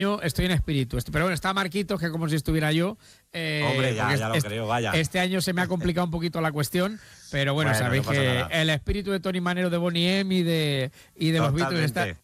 Yo estoy en espíritu. Pero bueno, está Marquitos, que como si estuviera yo. Hombre, ya lo creo, vaya. Este año se me ha complicado un poquito la cuestión, pero bueno, sabéis no pasa que nada. el espíritu de Tony Manero, de Bonnie M y de los Beatles está,